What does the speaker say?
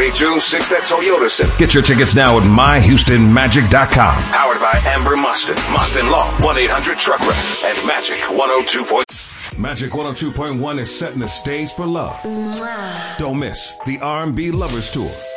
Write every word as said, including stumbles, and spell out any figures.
Saturday, June sixth at Toyota Center. Get your tickets now at my houston magic dot com. Powered by Amber Mustin, Mustin Law, one eight hundred truck rep, and Magic one oh two point one. Magic one oh two point one is setting the stage for love. Don't miss the R and B Lovers Tour.